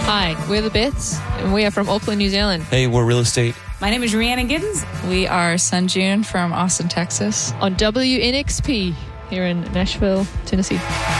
Hi, we're the Bits, and we are from Auckland, New Zealand. Hey, we're Real Estate. My name is Rhiannon Giddens. We are Sunjun from Austin, Texas. On WNXP here in Nashville, Tennessee.